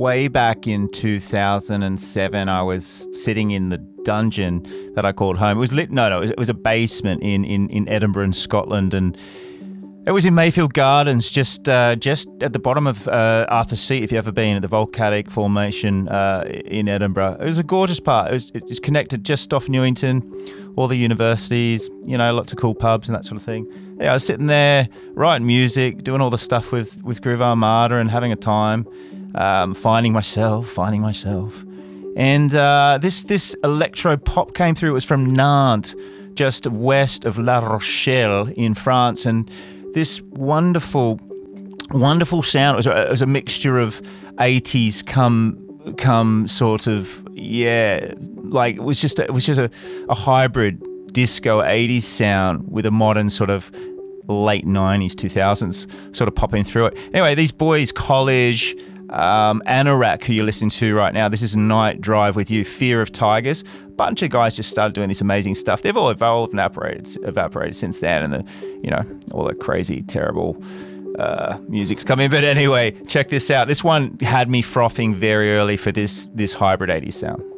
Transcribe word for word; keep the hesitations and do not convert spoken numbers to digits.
way back in two thousand seven, I was sitting in the dungeon that I called home. It was lit. No, no, it was, it was a basement in, in, in Edinburgh, in Scotland, and it was in Mayfield Gardens, just uh, just at the bottom of uh, Arthur's Seat, if you've ever been, at the volcanic formation uh, in Edinburgh. It was a gorgeous part. It was, it was connected just off Newington, all the universities, you know, lots of cool pubs and that sort of thing. Yeah, I was sitting there writing music, doing all the stuff with, with Groove Armada and having a time, um, finding myself, finding myself. And uh, this, this electro pop came through. It was from Nantes, just west of La Rochelle in France, and this wonderful, wonderful sound. It was a, it was a mixture of eighties come, come sort of, yeah, like it was just a, it was just a, a hybrid disco eighties sound with a modern sort of late nineties, two thousands sort of popping through it. Anyway, these boys, College, um, Anorak, who you're listening to right now, this is Night Drive with You, Fear of Tigers. Bunch of guys just started doing this amazing stuff. They've all evolved and evaporated, evaporated since then, and the, you know, all the crazy, terrible uh, music's coming. But anyway, check this out. This one had me frothing very early for this this hybrid eighties sound.